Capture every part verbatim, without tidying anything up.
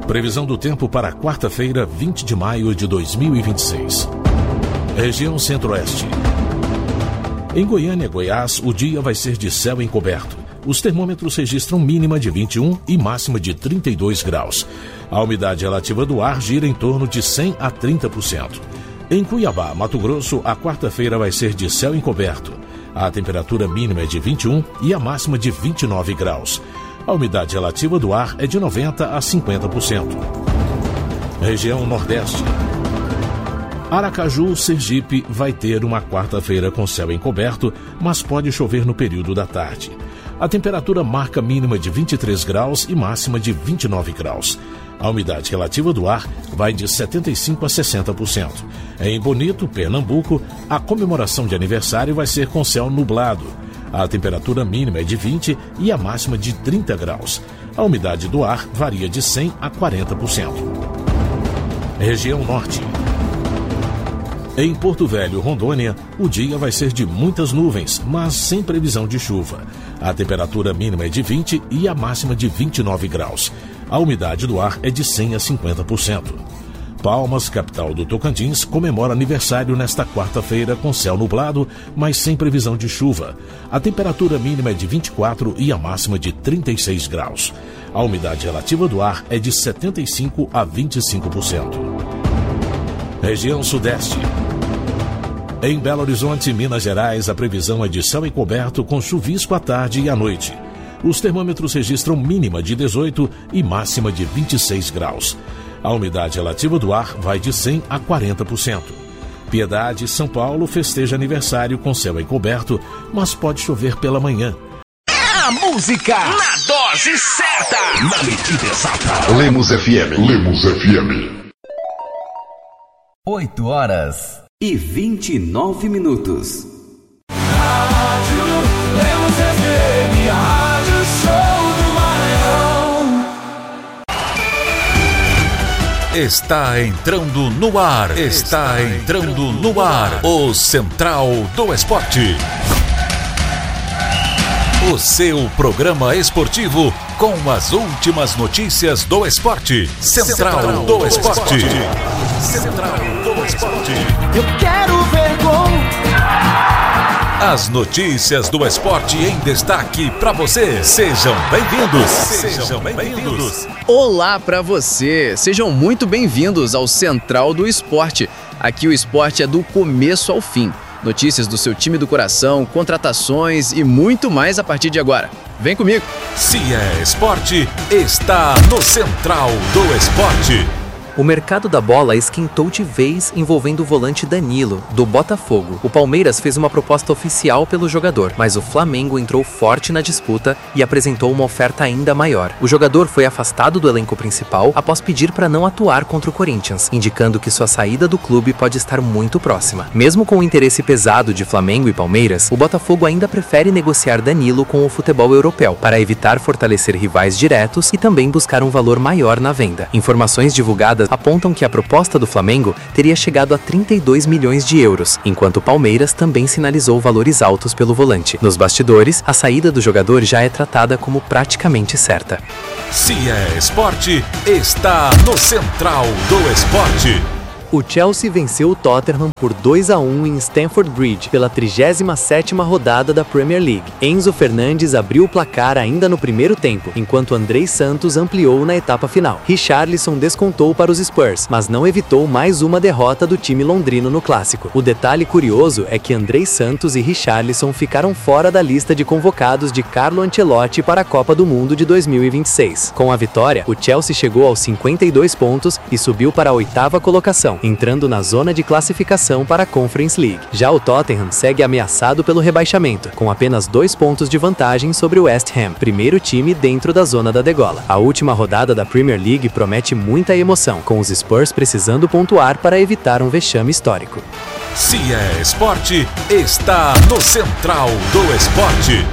Previsão do tempo para quarta-feira, vinte de maio de dois mil e vinte e seis. Região Centro-Oeste. Em Goiânia, Goiás, o dia vai ser de céu encoberto. Os termômetros registram mínima de vinte e um e máxima de trinta e dois graus. A umidade relativa do ar gira em torno de cem a trinta por cento. Em Cuiabá, Mato Grosso, a quarta-feira vai ser de céu encoberto. A temperatura mínima é de vinte e um e a máxima de vinte e nove graus. A umidade relativa do ar é de noventa a cinquenta por cento. Região Nordeste. Aracaju, Sergipe, vai ter uma quarta-feira com céu encoberto, mas pode chover no período da tarde. A temperatura marca mínima de vinte e três graus e máxima de vinte e nove graus. A umidade relativa do ar vai de setenta e cinco a sessenta por cento. Em Bonito, Pernambuco, a comemoração de aniversário vai ser com céu nublado. A temperatura mínima é de vinte e a máxima de trinta graus. A umidade do ar varia de cem a quarenta por cento. Região Norte. Em Porto Velho, Rondônia, o dia vai ser de muitas nuvens, mas sem previsão de chuva. A temperatura mínima é de vinte e a máxima de vinte e nove graus. A umidade do ar é de cem a cinquenta por cento. Palmas, capital do Tocantins, comemora aniversário nesta quarta-feira com céu nublado, mas sem previsão de chuva. A temperatura mínima é de vinte e quatro e a máxima de trinta e seis graus. A umidade relativa do ar é de setenta e cinco a vinte e cinco por cento. Região Sudeste. Em Belo Horizonte, Minas Gerais, a previsão é de céu encoberto com chuvisco à tarde e à noite. Os termômetros registram mínima de dezoito e máxima de vinte e seis graus. A umidade relativa do ar vai de cem a quarenta por cento. Piedade, São Paulo, festeja aniversário com céu encoberto, mas pode chover pela manhã. A música na dose certa, na medida exata. Lemos F M. Lemos F M. oito horas e vinte e nove minutos. Rádio Lemos F M, a rádio show do Maranhão. Está entrando no ar, está entrando no ar, o Central do Esporte. O seu programa esportivo com as últimas notícias do esporte. Central do Esporte. Central do Esporte. Eu quero ver gol. As notícias do esporte em destaque para você. Sejam bem-vindos. Sejam bem-vindos. Olá para você. Sejam muito bem-vindos ao Central do Esporte. Aqui o esporte é do começo ao fim. Notícias do seu time do coração, contratações e muito mais a partir de agora. Vem comigo. Se é esporte, está no Central do Esporte. O mercado da bola esquentou de vez envolvendo o volante Danilo, do Botafogo. O Palmeiras fez uma proposta oficial pelo jogador, mas o Flamengo entrou forte na disputa e apresentou uma oferta ainda maior. O jogador foi afastado do elenco principal após pedir para não atuar contra o Corinthians, indicando que sua saída do clube pode estar muito próxima. Mesmo com o interesse pesado de Flamengo e Palmeiras, o Botafogo ainda prefere negociar Danilo com o futebol europeu, para evitar fortalecer rivais diretos e também buscar um valor maior na venda. Informações divulgadas apontam que a proposta do Flamengo teria chegado a trinta e dois milhões de euros, enquanto o Palmeiras também sinalizou valores altos pelo volante. Nos bastidores, a saída do jogador já é tratada como praticamente certa. Se é esporte, está no Central do Esporte. O Chelsea venceu o Tottenham por dois a um em Stamford Bridge pela trigésima sétima rodada da Premier League. Enzo Fernandes abriu o placar ainda no primeiro tempo, enquanto Andrei Santos ampliou na etapa final. Richarlison descontou para os Spurs, mas não evitou mais uma derrota do time londrino no clássico. O detalhe curioso é que Andrei Santos e Richarlison ficaram fora da lista de convocados de Carlo Ancelotti para a Copa do Mundo de dois mil e vinte e seis. Com a vitória, o Chelsea chegou aos cinquenta e dois pontos e subiu para a oitava colocação, entrando na zona de classificação para a Conference League. Já o Tottenham segue ameaçado pelo rebaixamento, com apenas dois pontos de vantagem sobre o West Ham, primeiro time dentro da zona da degola. A última rodada da Premier League promete muita emoção, com os Spurs precisando pontuar para evitar um vexame histórico. Se é esporte, está no Central do Esporte.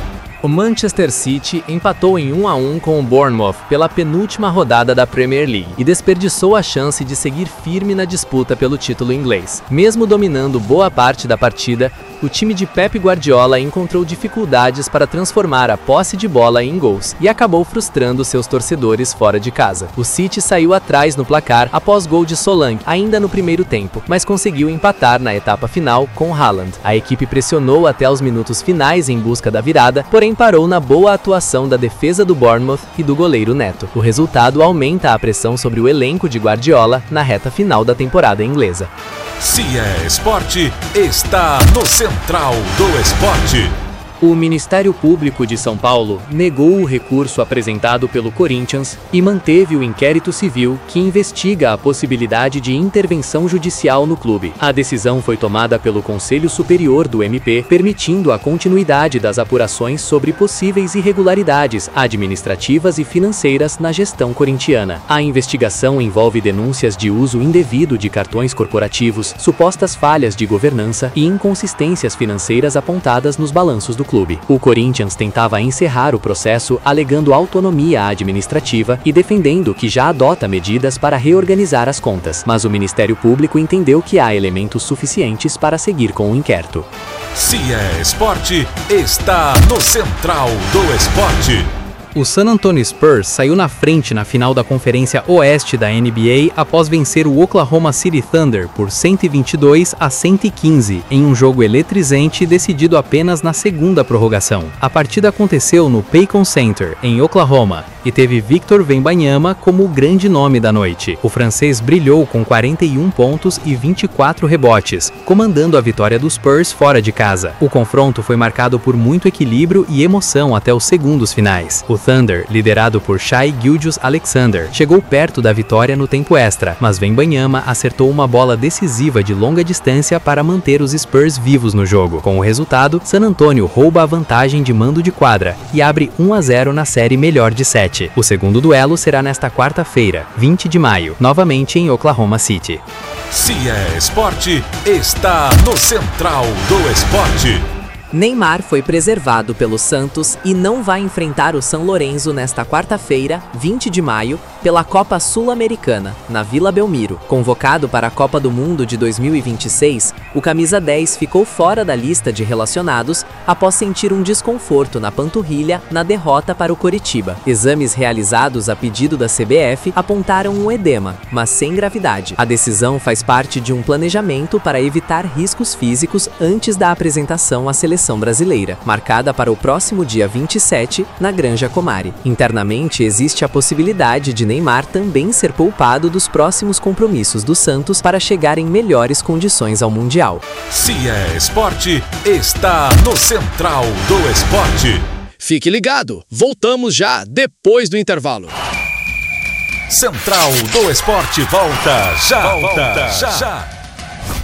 O Manchester City empatou em um a um com o Bournemouth pela penúltima rodada da Premier League e desperdiçou a chance de seguir firme na disputa pelo título inglês. Mesmo dominando boa parte da partida, o time de Pep Guardiola encontrou dificuldades para transformar a posse de bola em gols e acabou frustrando seus torcedores fora de casa. O City saiu atrás no placar após gol de Solanke ainda no primeiro tempo, mas conseguiu empatar na etapa final com Haaland. A equipe pressionou até os minutos finais em busca da virada, porém parou na boa atuação da defesa do Bournemouth e do goleiro Neto. O resultado aumenta a pressão sobre o elenco de Guardiola na reta final da temporada inglesa. Se é esporte, está no Central do Esporte. O Ministério Público de São Paulo negou o recurso apresentado pelo Corinthians e manteve o inquérito civil que investiga a possibilidade de intervenção judicial no clube. A decisão foi tomada pelo Conselho Superior do M P, permitindo a continuidade das apurações sobre possíveis irregularidades administrativas e financeiras na gestão corintiana. A investigação envolve denúncias de uso indevido de cartões corporativos, supostas falhas de governança e inconsistências financeiras apontadas nos balanços do clube. O Corinthians tentava encerrar o processo alegando autonomia administrativa e defendendo que já adota medidas para reorganizar as contas, mas o Ministério Público entendeu que há elementos suficientes para seguir com o inquérito. Se é esporte, está no Central do Esporte. O San Antonio Spurs saiu na frente na final da Conferência Oeste da N B A após vencer o Oklahoma City Thunder por cento e vinte e dois a cento e quinze em um jogo eletrizante decidido apenas na segunda prorrogação. A partida aconteceu no Paycon Center, em Oklahoma, e teve Victor Wembanyama como o grande nome da noite. O francês brilhou com quarenta e um pontos e vinte e quatro rebotes, comandando a vitória dos Spurs fora de casa. O confronto foi marcado por muito equilíbrio e emoção até os segundos finais. O Thunder, liderado por Shai Gilgeous-Alexander, chegou perto da vitória no tempo extra, mas Wembanyama acertou uma bola decisiva de longa distância para manter os Spurs vivos no jogo. Com o resultado, San Antonio rouba a vantagem de mando de quadra e abre um a zero na série melhor de sete. O segundo duelo será nesta quarta-feira, vinte de maio, novamente em Oklahoma City. Se é esporte, está no Central do Esporte. Neymar foi preservado pelo Santos e não vai enfrentar o São Lourenço nesta quarta-feira, vinte de maio, pela Copa Sul-Americana, na Vila Belmiro. Convocado para a Copa do Mundo de dois mil e vinte e seis, o camisa dez ficou fora da lista de relacionados após sentir um desconforto na panturrilha na derrota para o Coritiba. Exames realizados a pedido da C B F apontaram um edema, mas sem gravidade. A decisão faz parte de um planejamento para evitar riscos físicos antes da apresentação à seleção brasileira, marcada para o próximo dia vinte e sete, na Granja Comari. Internamente, existe a possibilidade de Neymar também ser poupado dos próximos compromissos do Santos para chegar em melhores condições ao Mundial. Se é esporte, está no Central do Esporte. Fique ligado, voltamos já depois do intervalo. Central do Esporte volta já, volta já. já.